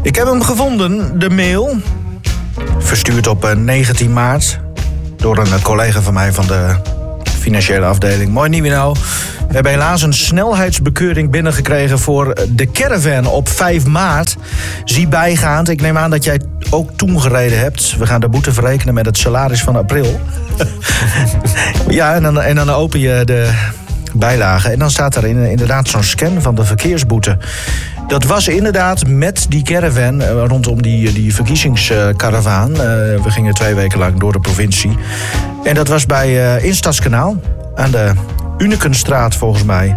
Ik heb hem gevonden, de mail. Verstuurd op 19 maart. Door een collega van mij van de financiële afdeling. Mooi Nieuwenau. We hebben helaas een snelheidsbekeuring binnengekregen voor de caravan op 5 maart. Zie bijgaand. Ik neem aan dat jij ook toen gereden hebt. We gaan de boete verrekenen met het salaris van april. Ja, en dan open je de bijlage. En dan staat er inderdaad zo'n scan van de verkeersboete. Dat was inderdaad met die caravan rondom die verkiezingskaravaan. We gingen 2 weken lang door de provincie. En dat was bij Instadskanaal aan de Unikenstraat volgens mij.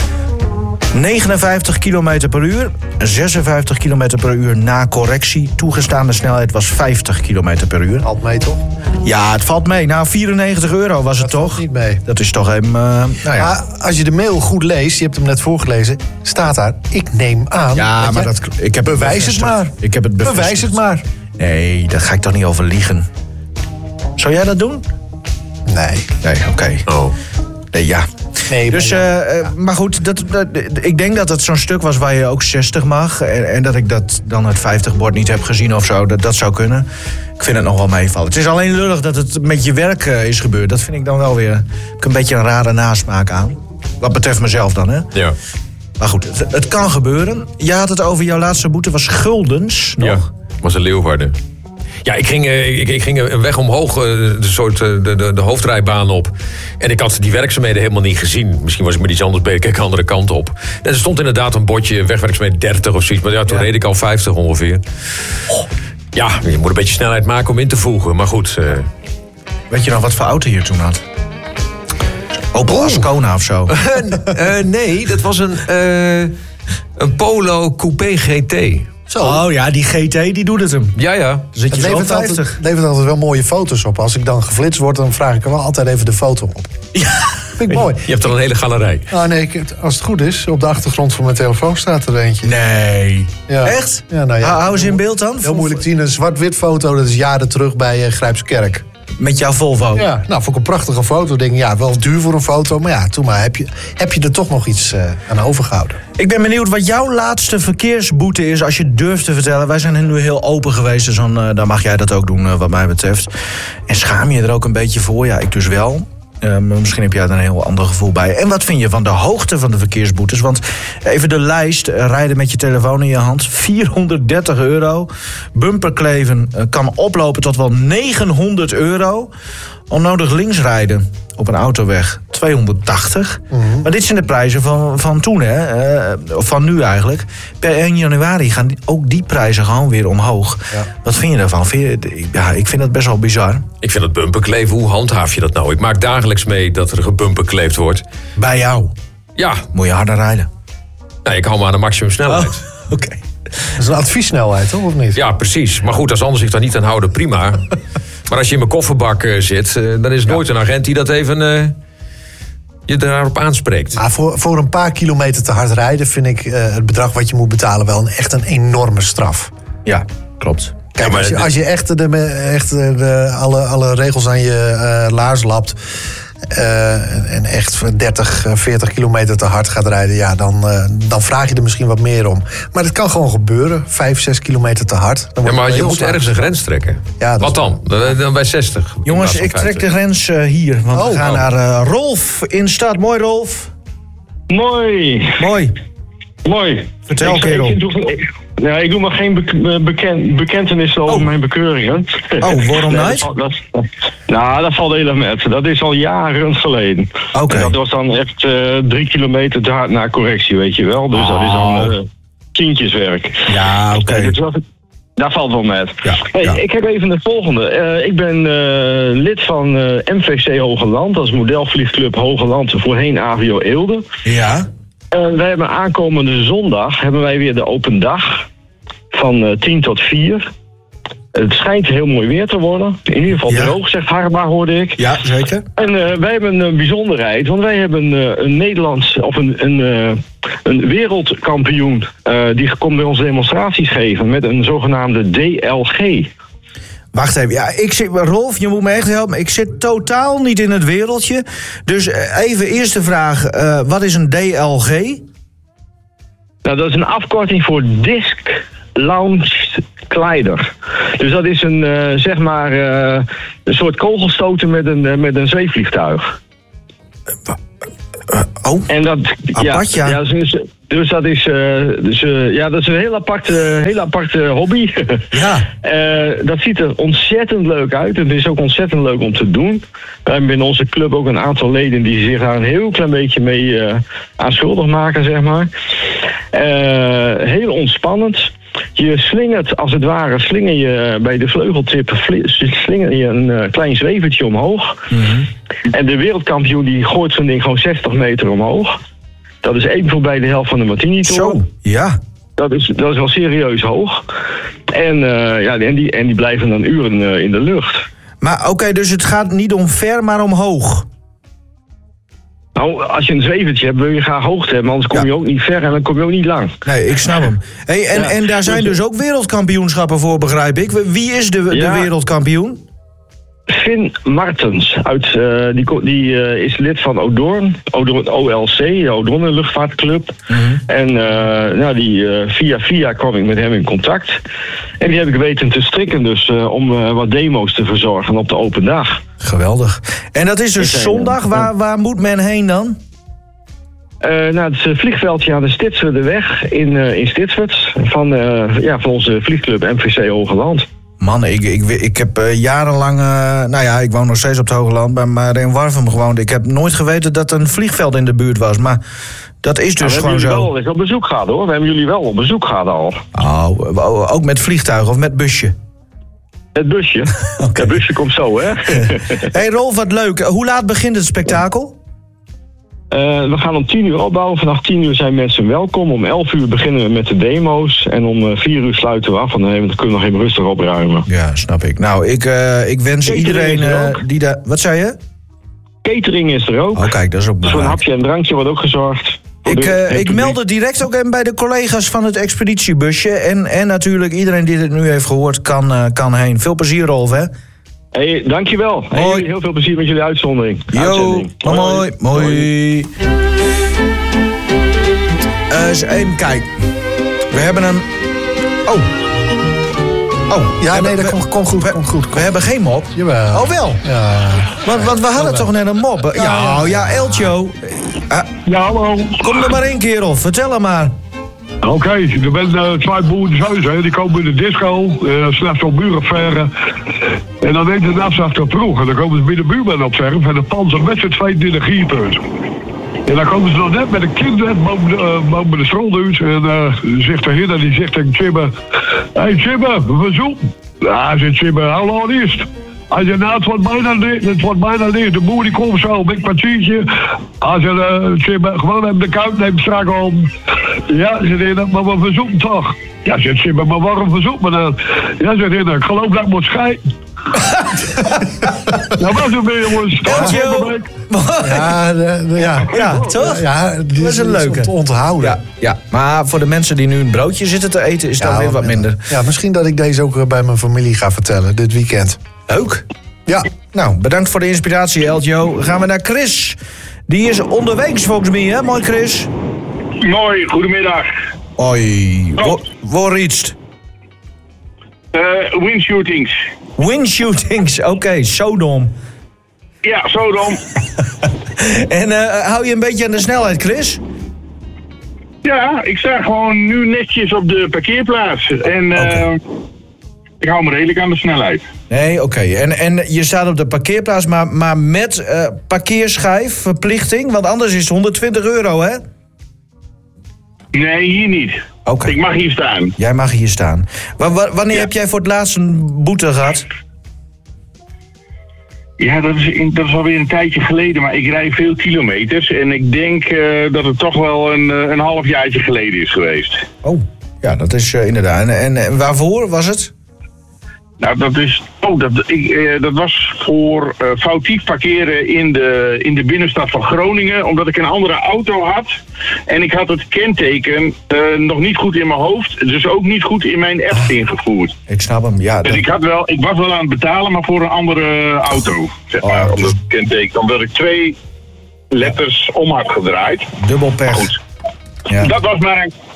59 km per uur, 56 km per uur na correctie. Toegestaande snelheid was 50 km per uur. Valt mee, toch? Ja, het valt mee. Nou, €94 was het toch? Valt niet mee. Dat is toch even... nou ja. Maar als je de mail goed leest, je hebt hem net voorgelezen, staat daar, ik neem aan... Ja, maar ik heb bewijs het maar. Ik heb het bevestigd. Bewijs het maar. Nee, daar ga ik toch niet over liegen. Zou jij dat doen? Nee. Nee, oké. Oh. Nee, ja. Nee, Dus, maar goed, ik denk dat het zo'n stuk was waar je ook 60 mag. En dat ik dat dan het 50-bord niet heb gezien of zo. Dat zou kunnen. Ik vind het nog wel meevallen. Het is alleen lullig dat het met je werk is gebeurd. Dat vind ik dan wel weer een beetje een rare nasmaak aan. Wat betreft mezelf dan, hè? Ja. Maar goed, het kan gebeuren. Je had het over jouw laatste boete, was guldens nog. Ja, was een Leeuwarden. Ja, ik ging een weg omhoog, de hoofdrijbaan op. En ik had die werkzaamheden helemaal niet gezien. Misschien was ik met iets anders bezig, kijk de andere kant op. En er stond inderdaad een bordje, wegwerkzaamheden 30 of zoiets. Maar ja, toen reed ik al 50 ongeveer. Ja, je moet een beetje snelheid maken om in te voegen, maar goed. Weet je nog wat voor auto je toen had? Opel Ascona of zo? Nee, dat was een Polo Coupé GT. Zo. Oh ja, die GT die doet het hem. Ja. Dan zit je zo op 50. Het levert altijd wel mooie foto's op. Als ik dan geflitst word, dan vraag ik er wel altijd even de foto op. Ja. Vind ik mooi. Je hebt al een hele galerij. Nou nee, als het goed is, op de achtergrond van mijn telefoon staat er eentje. Nee. Ja. Echt? Ja, nou ja. Hou eens in beeld dan. Heel moeilijk te zien. Een zwart-wit foto, dat is jaren terug bij Grijpskerk. Met jouw Volvo. Ja, nou, vond ik een prachtige foto. Denk, ja, wel duur voor een foto. Maar ja, toen maar heb je er toch nog iets aan overgehouden. Ik ben benieuwd wat jouw laatste verkeersboete is, als je durft te vertellen. Wij zijn nu heel open geweest, dus dan mag jij dat ook doen wat mij betreft. En schaam je er ook een beetje voor? Ja, ik dus wel. Misschien heb jij er een heel ander gevoel bij. En wat vind je van de hoogte van de verkeersboetes? Want even de lijst, rijden met je telefoon in je hand, €430. Bumperkleven kan oplopen tot wel €900. Onnodig links rijden op een autoweg, €280. Maar dit zijn de prijzen van toen, hè? Of van nu eigenlijk. Per 1 januari gaan ook die prijzen gewoon weer omhoog. Ja. Wat vind je daarvan? Ik vind dat best wel bizar. Ik vind het bumperkleven, hoe handhaaf je dat nou? Ik maak dagelijks mee dat er gebumperkleefd wordt. Bij jou? Ja. Moet je harder rijden? Nee, ik hou me aan de maximumsnelheid. Oh, oké. Dat is een adviessnelheid, toch? Of niet? Ja, precies. Maar goed, als anderen zich daar niet aan houden, prima. Maar als je in mijn kofferbak zit, dan is het nooit een agent die dat even je daarop aanspreekt. Maar voor een paar kilometer te hard rijden vind ik het bedrag wat je moet betalen wel echt een enorme straf. Ja, klopt. Kijk, Ja, als je echt alle regels aan je laars lapt en echt 30, 40 kilometer te hard gaat rijden, ja, dan vraag je er misschien wat meer om. Maar het kan gewoon gebeuren, 5, 6 kilometer te hard. Ja, maar je moet ergens een grens trekken. Ja, wat dan? Dan bij 60. Jongens, ik trek de grens hier, want we gaan naar Rolf in stad. Mooi, Rolf. Mooi. Mooi. Vertel, kerel. Ik doe maar geen bekentenissen over mijn bekeuringen. Oh, waarom niet? Dat valt heel erg met. Dat is al jaren geleden. Oké. Dat was dan echt 3 kilometer te hard na correctie, weet je wel. Dus dat is dan tientjeswerk. Ja, oké. Dat valt wel met. Ja, hey, ja. Ik heb even het volgende. Ik ben lid van MVC Hogeland. Dat is modelvliegclub Hogeland, voorheen AVO Eelde. Ja. Wij hebben aankomende zondag hebben wij weer de open dag van 10 tot 4. Het schijnt heel mooi weer te worden. In ieder geval droog, zegt Harma, hoorde ik. Ja, zeker. En wij hebben een bijzonderheid, want wij hebben een Nederlands of een wereldkampioen. Die komt bij ons demonstraties geven met een zogenaamde DLG. Wacht even, ja, Rolf, je moet me echt helpen. Ik zit totaal niet in het wereldje. Dus even eerste vraag, wat is een DLG? Nou, dat is een afkorting voor Disc Launched Glider. Dus dat is een een soort kogelstoten met een zweefvliegtuig. En dat, apart, ja. Dus dat is, dat is een heel aparte hobby. Ja. Dat ziet er ontzettend leuk uit. Het is ook ontzettend leuk om te doen. We hebben in onze club ook een aantal leden die zich daar een heel klein beetje mee aan schuldig maken, zeg maar. Heel ontspannend. Je slingert, als het ware, bij de vleugeltip slinger je een klein zwevertje omhoog. Mm-hmm. En de wereldkampioen die gooit zo'n ding gewoon 60 meter omhoog. Dat is even voorbij de helft van de Martini-toren. Zo, ja. Dat is wel serieus hoog. En die blijven dan uren in de lucht. Maar oké, dus het gaat niet om ver, maar omhoog. Nou, als je een zwevertje hebt, wil je graag hoogte hebben. Anders kom je ook niet ver en dan kom je ook niet lang. Nee, ik snap hem. Hey, en daar zijn dus ook wereldkampioenschappen voor, begrijp ik. Wie is de wereldkampioen? Finn Martens. Die is lid van Odoorn OLC, de Odoorn Luchtvaartclub. Mm-hmm. En via kwam ik met hem in contact. En die heb ik weten te strikken dus om wat demo's te verzorgen op de open dag. Geweldig. En dat is dus zondag. Waar moet men heen dan? Het vliegveldje aan de Stitswerderweg in Stitswerd. Van onze vliegclub MVC Hogeland. Man, ik heb jarenlang... ik woon nog steeds op het Hogeland, maar in Warfum gewoond. Ik heb nooit geweten dat een vliegveld in de buurt was. Maar dat is dus gewoon zo. We hebben jullie wel eens op bezoek gehad, hoor. We hebben jullie wel op bezoek gehad al. Oh, ook met vliegtuig of met busje? Het busje. Okay. Het busje komt zo, hè? Hey Rolf, wat leuk. Hoe laat begint het spektakel? We gaan om 10 uur opbouwen. Vanaf 10 uur zijn mensen welkom. Om 11 uur beginnen we met de demo's. En om 4 uur sluiten we af. Want dan kunnen we nog even rustig opruimen. Ja, snap ik. Nou, ik wens iedereen die daar... Wat zei je? Catering is er ook. Oh, kijk, dat is ook belangrijk. Zo'n hapje en drankje wordt ook gezorgd. Ik meld het direct ook even bij de collega's van het expeditiebusje. En natuurlijk iedereen die dit nu heeft gehoord kan heen. Veel plezier, Rolf, hè? Hey, dankjewel. Hey, heel veel plezier met jullie uitzending. Mooi. Eens even kijken. We hebben een... Ja, nee, dat komt goed. We hebben geen mop. Jawel. Oh, wel? Ja. Want we hadden toch net een mop? Ja, Eltjo. Ja, hallo. Kom er maar in, kerel. Vertel hem maar. Oké, er zijn 2 boeren die komen in de disco, slechts op buuraffaire. En dan neemt het afslag tot proeg. En dan komen ze bij de buurman op zerf en dan panzen met z'n tweeën in de gierteut. En dan komen ze nog net met een kind boven de stroomhuis. En zegt de heer, die zegt tegen Chibbe: hey Chibbe, we zoeken. Ja, zegt Chibbe, how long is het? Hij zegt, nou, het wordt bijna licht. De boer die komt zo, met een kwartiertje. Hij zegt, gewoon even de kuit nemen strak om. Ja, zegt hij, maar we verzoeken toch. Ja, zegt Chibbe, maar waarom verzoeken we dan? Ja, zegt hij, ik geloof dat ik moet scheiden. Dat was een beetje, jongens. Ja, toch? Ja, dat is een leuke. Om te onthouden. Ja, maar voor de mensen die nu een broodje zitten te eten, is dat weer wat minder. Ja, misschien dat ik deze ook bij mijn familie ga vertellen, dit weekend. Leuk. Ja. Nou, bedankt voor de inspiratie, Eltjo. Dan gaan we naar Chris. Die is onderweeks volgens mij, hè? Mooi, Chris. Mooi, goedemiddag. Hoi. Waar iets? Windshootings. Windshootings, oké, Sodom. Ja, Sodom. En hou je een beetje aan de snelheid, Chris? Ja, ik sta gewoon nu netjes op de parkeerplaats. En ik hou me redelijk aan de snelheid. Nee, oké. En je staat op de parkeerplaats, maar met parkeerschijf, verplichting? Want anders is het €120, hè? Nee, hier niet. Okay. Ik mag hier staan. Jij mag hier staan. Wanneer heb jij voor het laatst een boete gehad? Ja, dat is alweer een tijdje geleden, maar ik rijd veel kilometers. En ik denk dat het toch wel een halfjaartje geleden is geweest. Oh, ja, dat is inderdaad. En waarvoor was het? Nou, dat was voor foutief parkeren in de binnenstad van Groningen, omdat ik een andere auto had. En ik had het kenteken nog niet goed in mijn hoofd, dus ook niet goed in mijn app ingevoerd. Ik snap hem, ja. Dus ik was wel aan het betalen, maar voor een andere auto, zeg maar. Dus... Omdat het kenteken, omdat ik 2 letters om had gedraaid. Dubbel pech. Goed. Ja. Dat was maar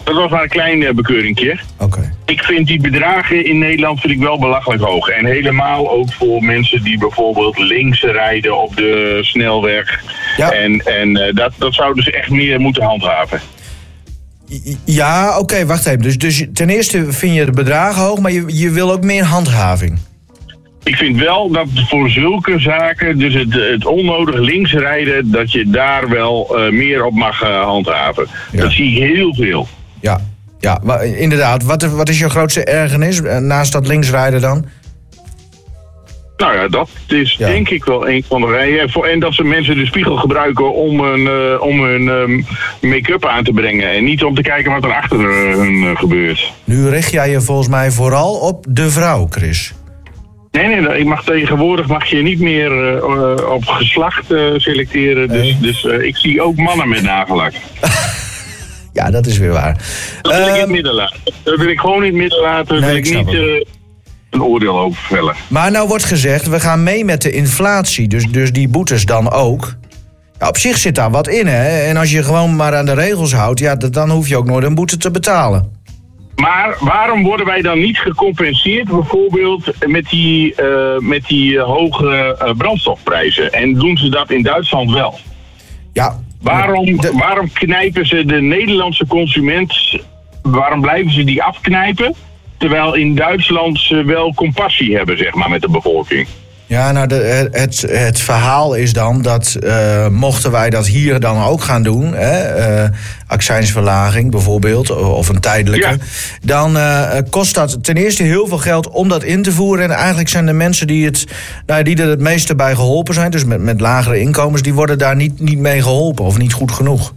Dat was maar een klein bekeuringje. Oké. Ik vind die bedragen in Nederland wel belachelijk hoog. En helemaal ook voor mensen die bijvoorbeeld links rijden op de snelweg. Ja. En dat zouden ze echt meer moeten handhaven. Ja, oké, wacht even. Dus ten eerste vind je de bedragen hoog, maar je wil ook meer handhaving. Ik vind wel dat voor zulke zaken, dus het onnodig links rijden, dat je daar wel meer op mag handhaven. Ja. Dat zie ik heel veel. Ja, maar inderdaad. Wat is je grootste ergernis naast dat linksrijden dan? Nou ja, dat is denk ik wel een van de rijen. En dat ze mensen de spiegel gebruiken om hun make-up aan te brengen. En niet om te kijken wat er achter hun gebeurt. Nu richt jij je volgens mij vooral op de vrouw, Chris. Nee, tegenwoordig mag je niet meer op geslacht selecteren. Nee. Dus ik zie ook mannen met nagellak. Ja, dat is weer waar. Dat wil ik in het midden laten. Dat wil ik gewoon in het midden laten. Daar wil ik niet een oordeel over vellen. Maar nou wordt gezegd, we gaan mee met de inflatie. Dus die boetes dan ook. Ja, op zich zit daar wat in, hè. En als je gewoon maar aan de regels houdt, ja, dan hoef je ook nooit een boete te betalen. Maar waarom worden wij dan niet gecompenseerd bijvoorbeeld met die hoge brandstofprijzen? En doen ze dat in Duitsland wel? Ja. Waarom knijpen ze de Nederlandse consument, waarom blijven ze die afknijpen? Terwijl in Duitsland ze wel compassie hebben, zeg maar, met de bevolking. Ja, nou, het verhaal is dan dat mochten wij dat hier dan ook gaan doen, accijnsverlaging bijvoorbeeld, of een tijdelijke, dan kost dat ten eerste heel veel geld om dat in te voeren. En eigenlijk zijn de mensen die er het meeste bij geholpen zijn, dus met lagere inkomens, die worden daar niet mee geholpen of niet goed genoeg.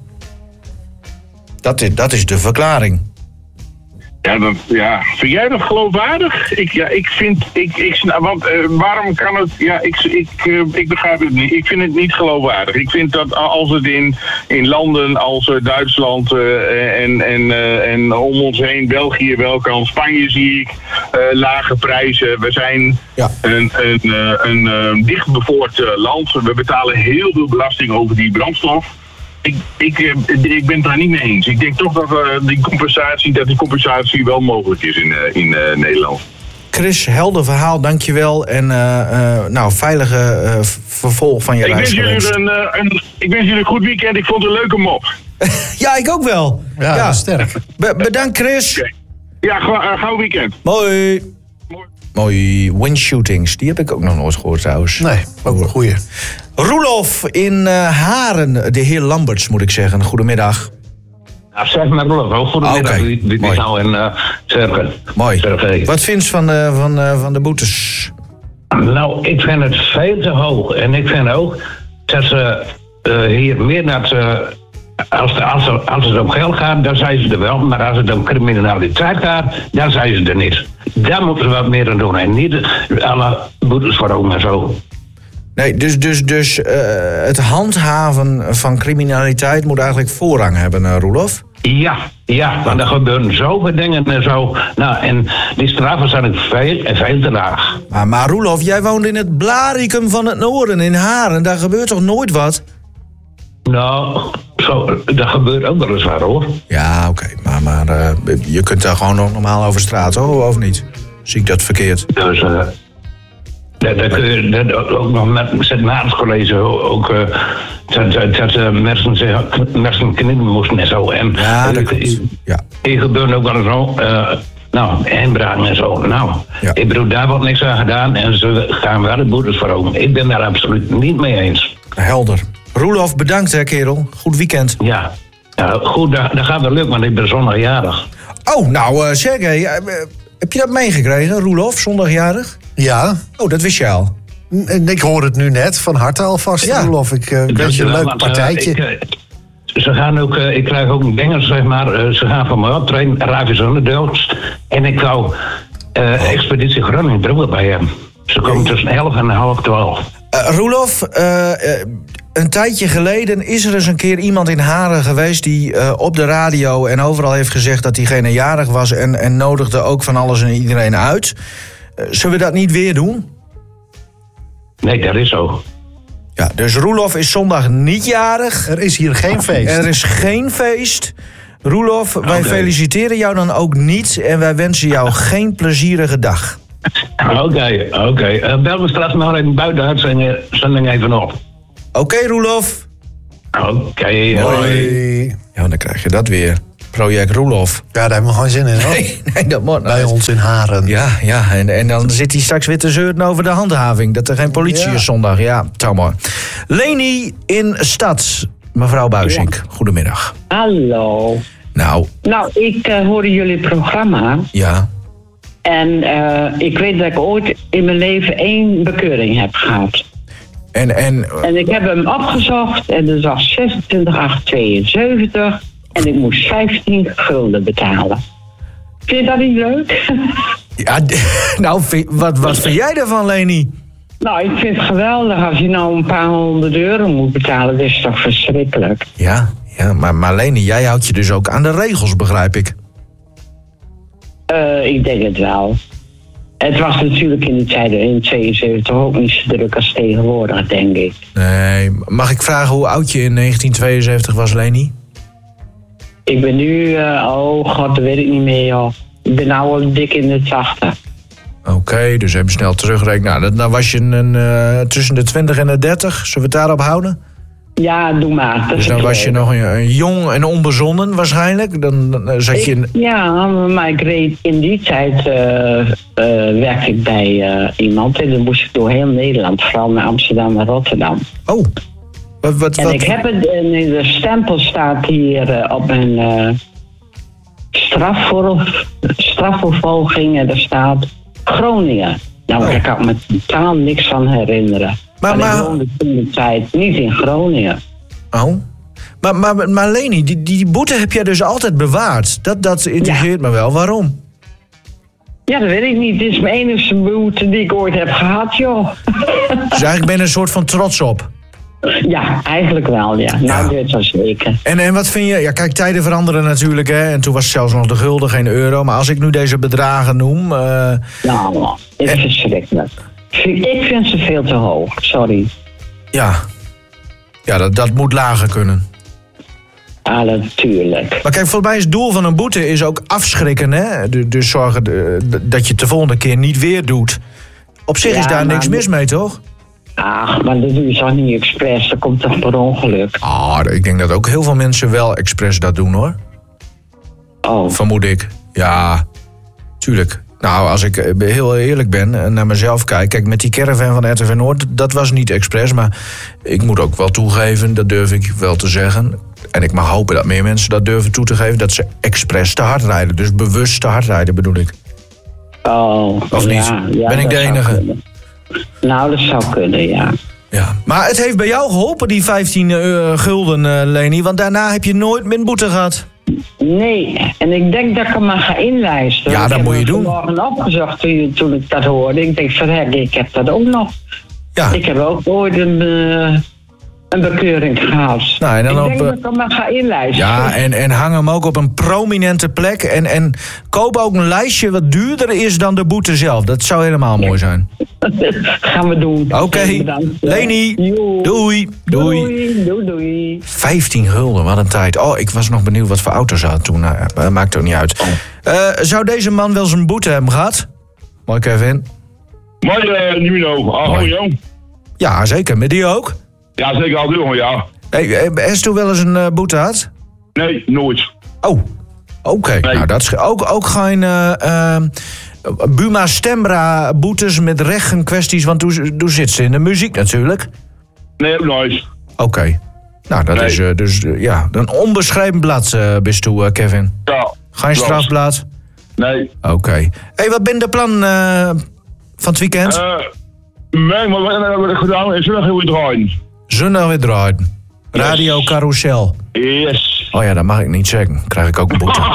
Dat is de verklaring. Vind jij dat geloofwaardig? Waarom kan het? Ja, ik begrijp het niet. Ik vind het niet geloofwaardig. Ik vind dat als het in landen als Duitsland en om ons heen, België wel kan, Spanje zie ik lage prijzen. We zijn een dichtbevolkt land. We betalen heel veel belasting over die brandstof. Ik ben het daar niet mee eens. Ik denk toch dat die compensatie wel mogelijk is in Nederland. Chris, helder verhaal, dankjewel. En veilige vervolg van je reis. Ik wens jullie een goed weekend. Ik vond het een leuke mop. Ja, ik ook wel. Ja. Sterk. Bedankt, Chris. Okay. Ja, gauw weekend. Mooi windshootings. Die heb ik ook nog nooit gehoord trouwens. Nee, ook een goeie. Roelof in Haren, de heer Lamberts moet ik zeggen. Goedemiddag. Ja, zeg maar Roelof, goedemiddag. Okay. Dit is nou in Sergen. Mooi. Sergen. Wat vindt je van de boetes? Nou, ik vind het veel te hoog. En ik vind ook dat ze hier meer naar als het om geld gaat, dan zijn ze er wel. Maar als het om criminaliteit gaat, dan zijn ze er niet. Daar moeten ze wat meer aan doen. En niet alle boetes voor en zo. Nee, dus het handhaven van criminaliteit moet eigenlijk voorrang hebben, Roelof? Ja, want er gebeuren zoveel dingen en zo. Nou, en die straffen zijn veel te laag. Maar Roelof, jij woont in het Blaricum van het Noorden, in Haren. Daar gebeurt toch nooit wat? Nou, dat gebeurt ook wel eens waar, hoor. Ja, oké. Maar je kunt daar gewoon nog normaal over straat, hoor, of niet? Zie ik dat verkeerd? Dus dat kun je ook nog met het maatcollege ook dat mensen knippen moesten en zo. En ja, dat klopt. Ja. Hier gebeurt ook wel eens inbraken en zo. Nou, ik bedoel, daar wordt niks aan gedaan en ze gaan wel de boetes voor ogen. Ik ben daar absoluut niet mee eens. Helder. Roelof, bedankt hè, kerel. Goed weekend. Ja goed, dat gaat wel lukken, want ik ben zondagjarig. Oh, nou Sergej, heb je dat meegekregen, Roelof, zondagjarig? Ja. Oh, dat wist je al. Ik hoor het nu net, van harte alvast, Roelof. Ik wens je een leuk partijtje. Ze gaan ook, ik krijg ook een ding, zeg maar, ze gaan van me optreden, Ravis Underdogs. En ik wou Expeditie Groningen er ook bij hem. Ze komen tussen 11 en half 12. Roelof, een tijdje geleden is er eens een keer iemand in Haren geweest die op de radio en overal heeft gezegd dat diegene jarig was en nodigde ook van alles en iedereen uit. Zullen we dat niet weer doen? Nee, dat is zo. Ja, dus Roelof is zondag niet jarig. Er is hier geen feest. Er is geen feest. Roelof, wij feliciteren jou dan ook niet en wij wensen jou geen plezierige dag. Oké. Bel me straks maar even buiten de uitzending even op. Oké, Roelof. Oké, hoi. Ja, dan krijg je dat weer. Project Roelof. Ja, daar hebben we gewoon zin in, hoor. Nee, dat moet Bij ons in Haren. Ja, en dan zit hij straks weer te zeuren over de handhaving. Dat er geen politie is zondag. Ja, zou mooi. Leni in Stad. Mevrouw Buisink, goedemiddag. Hallo. Nou, ik hoorde jullie programma. ja. En ik weet dat ik ooit in mijn leven 1 bekeuring heb gehad. En ik heb hem opgezocht en dat was 26,872. En ik moest 15 gulden betalen. Vind je dat niet leuk? Ja, nou, wat vind jij daarvan, Leni? Nou, ik vind het geweldig. Als je nou een paar €100 moet betalen, dat is toch verschrikkelijk. Ja, maar Leni, jij houdt je dus ook aan de regels, begrijp ik. Ik denk het wel. Het was natuurlijk in de tijd in 72 ook niet zo druk als tegenwoordig, denk ik. Nee, mag ik vragen hoe oud je in 1972 was, Leni? Ik ben nu, dat weet ik niet meer, joh. Ik ben nou al dik in de 80. Oké, dus even snel terugrekenen. Nou, dan was je tussen de 20 en de 30. Zullen we het daarop houden? Ja, doe maar. Dus dan was je nog een jong en onbezonnen waarschijnlijk? Dan zat je in... Ja, maar ik reed in die tijd werkte ik bij iemand. En dan moest ik door heel Nederland, vooral naar Amsterdam en Rotterdam. Oh, wat? Ik heb het, en de stempel staat hier op mijn strafvervolging en daar staat Groningen. Nou, daar kan ik me totaal niks van herinneren. Maar ik woonde toen de tijd niet in Groningen. Oh. Maar Leni, die boete heb jij dus altijd bewaard. Dat intrigeert me wel. Waarom? Ja, dat weet ik niet. Dit is mijn enige boete die ik ooit heb gehad, joh. Dus eigenlijk ben je er een soort van trots op? Ja, eigenlijk wel, ja. Nou, dit was zeker. En wat vind je... Ja, kijk, tijden veranderen natuurlijk, hè. En toen was het zelfs nog de gulden, geen euro. Maar als ik nu deze bedragen noem... Nou, het is verschrikkelijk. Ik vind ze veel te hoog, sorry. Ja, dat moet lager kunnen. Ja, natuurlijk. Maar kijk, volgens mij is het doel van een boete is ook afschrikken, hè. Dus zorgen dat je het de volgende keer niet weer doet. Op zich is daar niks mis mee, toch? Ach, maar dat doe je toch niet expres, dat komt toch per ongeluk. Ik denk dat ook heel veel mensen wel expres dat doen, hoor. Oh. Vermoed ik. Ja, tuurlijk. Nou, als ik heel eerlijk ben en naar mezelf kijk met die caravan van RTV Noord, dat was niet expres, maar ik moet ook wel toegeven, dat durf ik wel te zeggen. En ik mag hopen dat meer mensen dat durven toe te geven, dat ze expres te hard rijden. Dus bewust te hard rijden, bedoel ik. Oh, of niet? Ja, ben ik de enige? Nou, dat zou kunnen, ja. Ja. Maar het heeft bij jou geholpen, die 15 gulden, Leni, want daarna heb je nooit meer boete gehad. Nee, en ik denk dat ik hem maar ga inlijsten. Ja, dat moet je doen. Ik heb hem vanmorgen opgezocht toen ik dat hoorde. Ik denk, verrek, ik heb dat ook nog. Ja. Ik heb ook ooit een bekeuring gehad. Nou, en dan ik denk dat ik hem maar ga inlijsten. Ja, en hang hem ook op een prominente plek. En koop ook een lijstje wat duurder is dan de boete zelf. Dat zou helemaal mooi zijn. Gaan we doen. Oké. Leni, doei. Doei. 15 gulden, wat een tijd. Ik was nog benieuwd wat voor auto's had toen. Nou, maakt ook niet uit. Zou deze man wel zijn boete hebben gehad? Mooi, Kevin. Mooi, Nuno. Jong. Ja, zeker. Met die ook? Ja, zeker al doen, ja. Heeft u wel eens een boete gehad? Nee, nooit. Oh, oké. Nee. Nou, dat is ook geen Buma Stemra boetes met rechten-kwesties, want toen zit ze in de muziek natuurlijk. Nee, ook nooit. Oké. Nou, dat is dus een onbeschreven blad bist toe, Kevin. Ja. Geen strafblad? Nee. Oké. Wat ben de plan van het weekend? Nee, maar wat hebben we gedaan? Is zondag weer draaien. Zondag weer draaien. Radio Carousel. Yes. Oh ja, dat mag ik niet zeggen. Krijg ik ook een boete.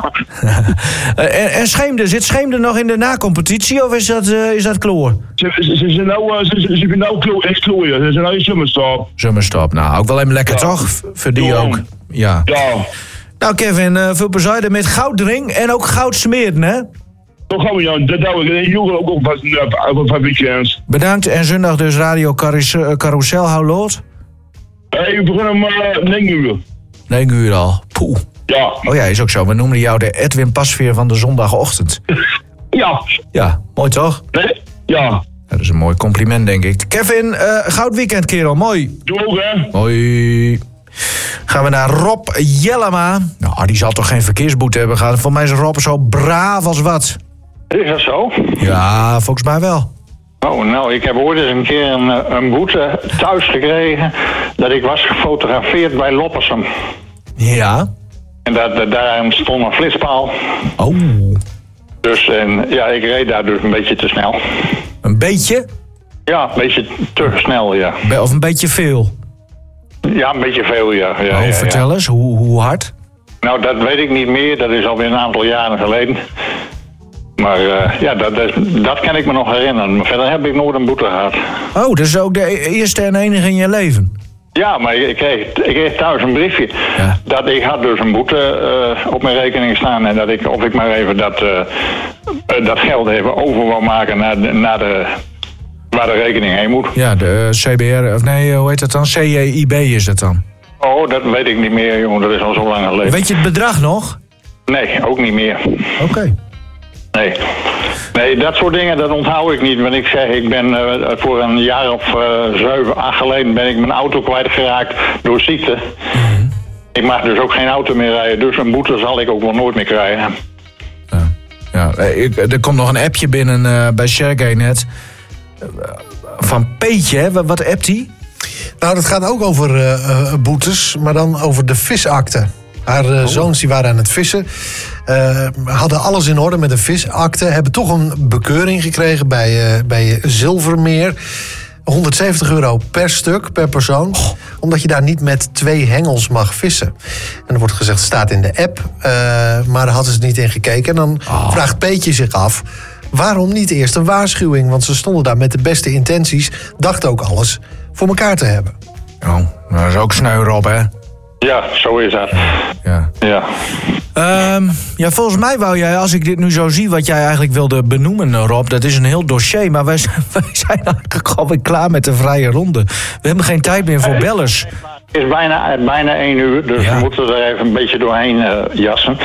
En Scheemde, zit Scheemde nog in de nacompetitie of is dat kloor? Ze zijn nou echt klooien. Ze zijn nou in zomerstop. Zomerstop, nou ook wel even lekker toch? Voor die ook. Ja. Nou Kevin, veel plezier met gouddring en ook goud smeren, hè? Toch gaan we, Jan. Dat doen we. Jongen ook van weekends. Bedankt en zondag dus Radio Carousel, hou lood. We beginnen om 9 uur. 9 uur al. Poeh. Ja. Oh ja, is ook zo. We noemden jou de Edwin Pasveer van de zondagochtend. Ja. Ja, mooi toch? Nee? Ja. Dat is een mooi compliment, denk ik. Kevin, goud weekend, kerel. Mooi. Doe ook, hè. Hoi. Gaan we naar Rob Jellema. Nou, die zal toch geen verkeersboete hebben gehad. Voor mij is Rob zo braaf als wat. Is dat zo? Ja, volgens mij wel. Oh, nou, ik heb ooit eens een keer een boete thuis gekregen dat ik was gefotografeerd bij Loppersum. Ja. En daar stond een flitspaal. Oh. Dus ja, ik reed daar dus een beetje te snel. Een beetje? Ja, een beetje te snel, ja. Of een beetje veel? Ja, een beetje veel, ja. Vertel eens, hoe hard? Nou, dat weet ik niet meer. Dat is alweer een aantal jaren geleden. Maar ja, dat kan ik me nog herinneren. Maar verder heb ik nooit een boete gehad. Oh, dat is ook de eerste en enige in je leven? Ja, maar ik kreeg thuis een briefje. Ja. Dat ik had dus een boete op mijn rekening staan. En of ik maar even dat geld even over wou maken naar waar de rekening heen moet. Ja, de CBR, of nee, hoe heet dat dan? CJIB is dat dan? Oh, dat weet ik niet meer, jongen. Dat is al zo lang geleden. Weet je het bedrag nog? Nee, ook niet meer. Oké. Nee, dat soort dingen, dat onthoud ik niet. Want ik zeg, ik ben voor een jaar of 7, 8 geleden ben ik mijn auto kwijtgeraakt door ziekte. Mm-hmm. Ik mag dus ook geen auto meer rijden. Dus een boete zal ik ook wel nooit meer krijgen. Ja, er komt nog een appje binnen bij Sergej net. Van Peetje, hè? Wat appt hij? Nou, dat gaat ook over boetes, maar dan over de visakte. Haar zoons die waren aan het vissen. Hadden alles in orde met een visakte. Hebben toch een bekeuring gekregen bij Zilvermeer. €170 per stuk, per persoon. Omdat je daar niet met 2 hengels mag vissen. En er wordt gezegd, het staat in de app. Maar daar hadden ze niet in gekeken. En dan vraagt Peetje zich af, waarom niet eerst een waarschuwing? Want ze stonden daar met de beste intenties. Dachten ook alles voor elkaar te hebben. Oh, dat is ook sneu, Rob, hè? Ja, zo is dat. Ja. Ja, volgens mij wou jij, als ik dit nu zo zie, wat jij eigenlijk wilde benoemen, Rob, dat is een heel dossier, maar wij zijn eigenlijk alweer klaar met de vrije ronde. We hebben geen tijd meer voor bellers. Het is bijna 1 uur, dus we moeten er even een beetje doorheen jassen.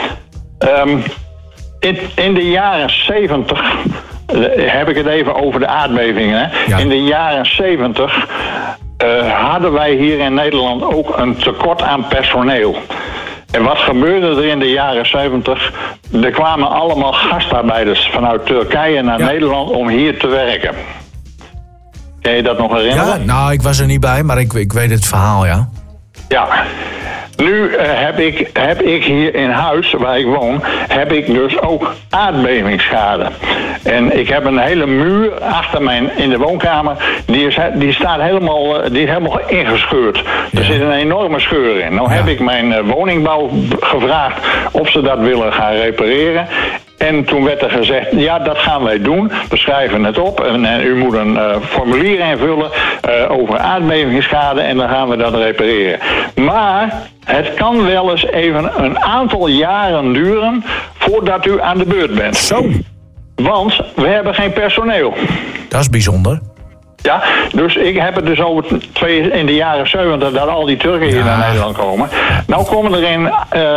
In de jaren 70, heb ik het even over de aardbevingen, hè? Ja. In de jaren 70 hadden wij hier in Nederland ook een tekort aan personeel. En wat gebeurde er in de jaren 70? Er kwamen allemaal gastarbeiders vanuit Turkije naar Nederland om hier te werken. Kan je dat nog herinneren? Ja, nou, ik was er niet bij, maar ik weet het verhaal, ja. Ja. Nu heb ik hier in huis, waar ik woon, heb ik dus ook aardbevingsschade. En ik heb een hele muur achter mij in de woonkamer, die staat helemaal ingescheurd. Er zit een enorme scheur in. Nou heb ik mijn woningbouw gevraagd of ze dat willen gaan repareren. En toen werd er gezegd, ja, dat gaan wij doen. We schrijven het op en u moet een formulier invullen over aardbevingsschade en dan gaan we dat repareren. Maar het kan wel eens even een aantal jaren duren voordat u aan de beurt bent. Zo. Want we hebben geen personeel. Dat is bijzonder. Ja, dus ik heb het dus over in de jaren 70 dat al die Turken hier naar Nederland komen. Nou komen er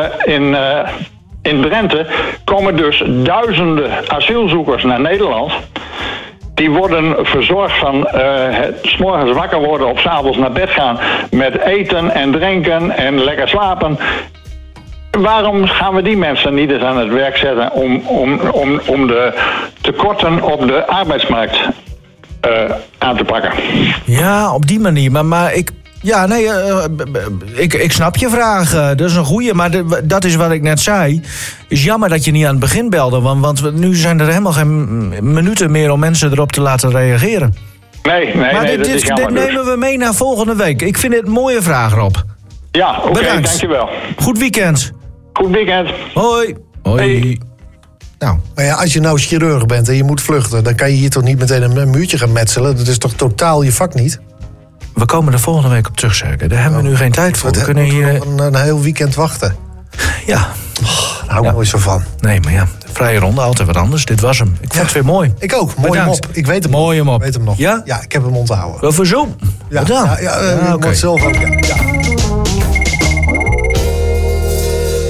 in Drenthe komen dus duizenden asielzoekers naar Nederland. Die worden verzorgd van 's morgens wakker worden of 's avonds naar bed gaan met eten en drinken en lekker slapen. Waarom gaan we die mensen niet eens aan het werk zetten om de tekorten op de arbeidsmarkt aan te pakken? Ja, op die manier. Maar ik... Ja, nee, ik snap je vraag. Dat is een goeie, maar dat is wat ik net zei. Is jammer dat je niet aan het begin belde, want nu zijn er helemaal geen minuten meer om mensen erop te laten reageren. Nee, dit nemen we mee naar volgende week. Ik vind het een mooie vraag, Rob. Ja, oké, dankjewel. Goed weekend. Goed weekend. Hoi. Hey. Nou, maar ja, als je nou chirurg bent en je moet vluchten, dan kan je hier toch niet meteen een muurtje gaan metselen? Dat is toch totaal je vak niet? We komen er volgende week op terug, zeker. Daar hebben we nu geen tijd voor. We kunnen hier een heel weekend wachten. Ja. Daar hou ik nooit zo van. Nee, maar ja, de vrije ronde, altijd wat anders. Dit was hem. Ik vond het weer mooi. Ik ook. Mooie mop. Ik weet hem Mooie mop. Ik weet hem nog. Ja? Ja, ik heb hem onthouden. Wel voor zo. Ja, ik moet zelf ook. Ja.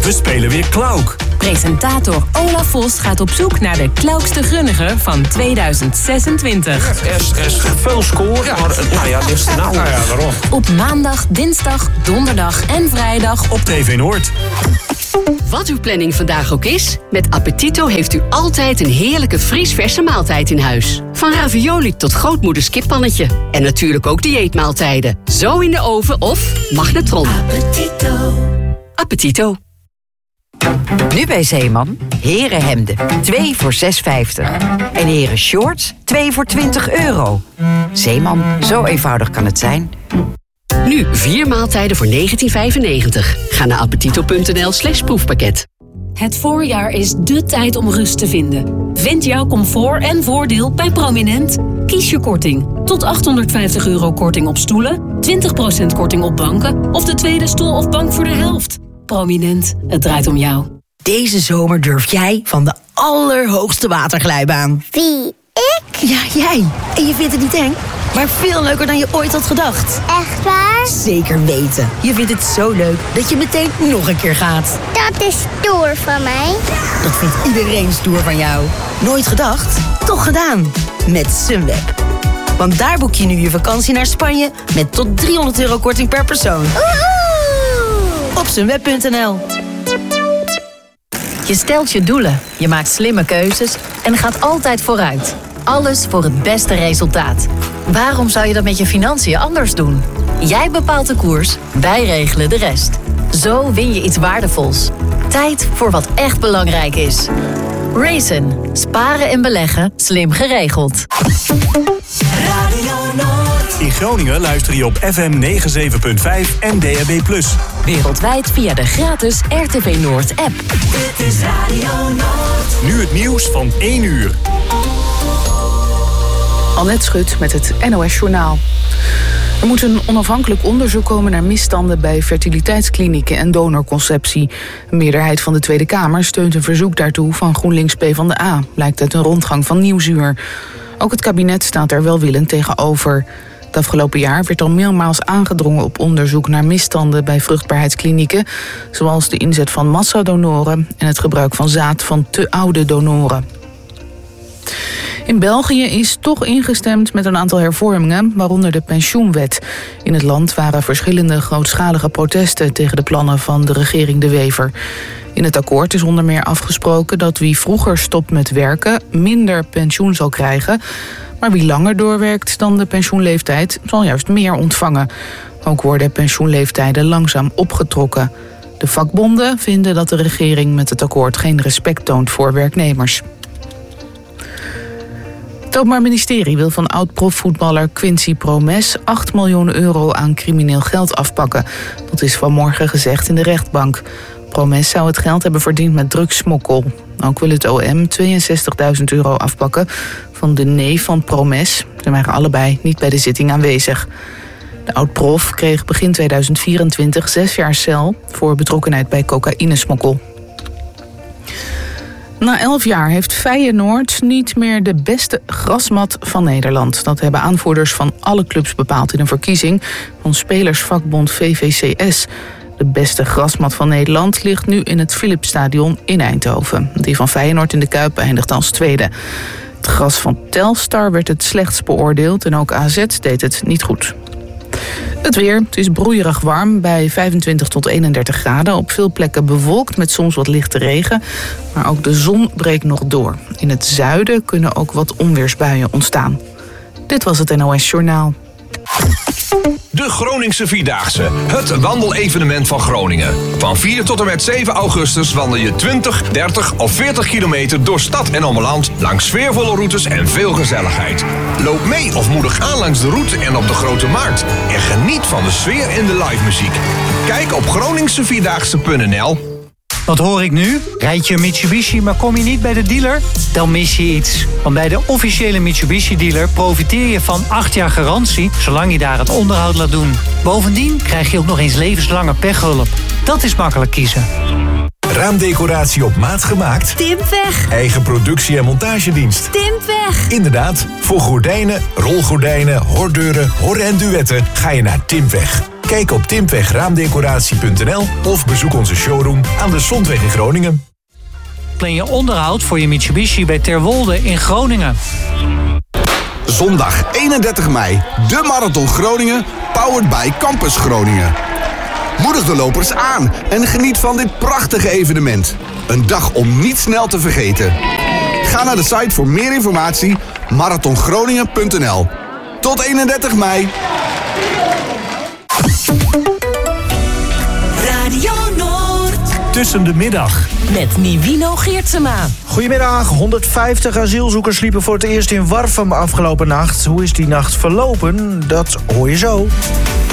We spelen weer Klauk. Presentator Olaf Vos gaat op zoek naar de klaukste grunniger van 2026. Er is veel score, ja. Maar dit is nou. Waarom? Op maandag, dinsdag, donderdag en vrijdag op TV Noord. Wat uw planning vandaag ook is, met Appetito heeft u altijd een heerlijke vriesverse maaltijd in huis. Van ravioli tot grootmoeders kippannetje. En natuurlijk ook dieetmaaltijden. Zo in de oven of magnetron. Appetito. Appetito. Nu bij Zeeman, herenhemden, 2 voor €6,50. En heren shorts, 2 voor €20. Zeeman, zo eenvoudig kan het zijn. Nu 4 maaltijden voor €19,95. Ga naar appetito.nl/proefpakket. Het voorjaar is dé tijd om rust te vinden. Vind jouw comfort en voordeel bij Prominent. Kies je korting. Tot €850 korting op stoelen, 20% korting op banken of de tweede stoel of bank voor de helft. Prominent, het draait om jou. Deze zomer durf jij van de allerhoogste waterglijbaan. Wie? Ik? Ja, jij. En je vindt het niet eng, maar veel leuker dan je ooit had gedacht. Echt waar? Zeker weten. Je vindt het zo leuk dat je meteen nog een keer gaat. Dat is stoer van mij. Dat vindt iedereen stoer van jou. Nooit gedacht? Toch gedaan. Met Sunweb. Want daar boek je nu je vakantie naar Spanje met tot €300 korting per persoon. Op sunweb.nl. Je stelt je doelen, je maakt slimme keuzes en gaat altijd vooruit. Alles voor het beste resultaat. Waarom zou je dat met je financiën anders doen? Jij bepaalt de koers, wij regelen de rest. Zo win je iets waardevols. Tijd voor wat echt belangrijk is. Raisin. Sparen en beleggen slim geregeld. Radio Noord. In Groningen luister je op FM 97.5 en DAB+. Wereldwijd via de gratis RTV Noord app. Dit is Radio Noord. Nu het nieuws van 1 uur. Annette Schut met het NOS Journaal. Er moet een onafhankelijk onderzoek komen naar misstanden bij fertiliteitsklinieken en donorconceptie. Een meerderheid van de Tweede Kamer steunt een verzoek daartoe van GroenLinks PvdA, blijkt uit een rondgang van Nieuwsuur. Ook het kabinet staat er welwillend tegenover. Het afgelopen jaar werd al meermaals aangedrongen op onderzoek naar misstanden bij vruchtbaarheidsklinieken, zoals de inzet van massadonoren en het gebruik van zaad van te oude donoren. In België is toch ingestemd met een aantal hervormingen, waaronder de pensioenwet. In het land waren verschillende grootschalige protesten tegen de plannen van de regering De Wever. In het akkoord is onder meer afgesproken dat wie vroeger stopt met werken minder pensioen zal krijgen, maar wie langer doorwerkt dan de pensioenleeftijd zal juist meer ontvangen. Ook worden pensioenleeftijden langzaam opgetrokken. De vakbonden vinden dat de regering met het akkoord geen respect toont voor werknemers. Het Openbaar Ministerie wil van oud-profvoetballer Quincy Promes €8 miljoen aan crimineel geld afpakken. Dat is vanmorgen gezegd in de rechtbank. Promes zou het geld hebben verdiend met drugssmokkel. Ook wil het OM €62.000 afpakken van de neef van Promes. Ze waren allebei niet bij de zitting aanwezig. De oud-prof kreeg begin 2024 6 jaar cel voor betrokkenheid bij cocaïnesmokkel. Na 11 jaar heeft Feyenoord niet meer de beste grasmat van Nederland. Dat hebben aanvoerders van alle clubs bepaald in een verkiezing van spelersvakbond VVCS. De beste grasmat van Nederland ligt nu in het Philipsstadion in Eindhoven. Die van Feyenoord in de Kuip eindigt als tweede. Het gras van Telstar werd het slechtst beoordeeld en ook AZ deed het niet goed. Het weer. Het is broeierig warm bij 25 tot 31 graden. Op veel plekken bewolkt met soms wat lichte regen. Maar ook de zon breekt nog door. In het zuiden kunnen ook wat onweersbuien ontstaan. Dit was het NOS Journaal. De Groningse Vierdaagse, het wandelevenement van Groningen. Van 4 tot en met 7 augustus wandel je 20, 30 of 40 kilometer door stad en ommeland langs sfeervolle routes en veel gezelligheid. Loop mee of moedig aan langs de route en op de Grote Markt. En geniet van de sfeer en de live muziek. Kijk op groningsevierdaagse.nl. Wat hoor ik nu? Rijd je een Mitsubishi, maar kom je niet bij de dealer? Dan mis je iets. Want bij de officiële Mitsubishi-dealer profiteer je van 8 jaar garantie, zolang je daar het onderhoud laat doen. Bovendien krijg je ook nog eens levenslange pechhulp. Dat is makkelijk kiezen. Raamdecoratie op maat gemaakt? Timpweg. Eigen productie- en montagedienst? Timpweg. Inderdaad, voor gordijnen, rolgordijnen, hordeuren, hor- en duetten ga je naar Timpweg. Kijk op timpwegraamdecoratie.nl of bezoek onze showroom aan de Zondweg in Groningen. Plan je onderhoud voor je Mitsubishi bij Terwolde in Groningen. Zondag 31 mei, de Marathon Groningen, powered by Campus Groningen. Moedig de lopers aan en geniet van dit prachtige evenement. Een dag om niet snel te vergeten. Ga naar de site voor meer informatie, marathongroningen.nl. Tot 31 mei. Radio Noord. Tussen de middag. Met Nivino Geertsema. Goedemiddag, 150 asielzoekers sliepen voor het eerst in Warffum afgelopen nacht. Hoe is die nacht verlopen? Dat hoor je zo.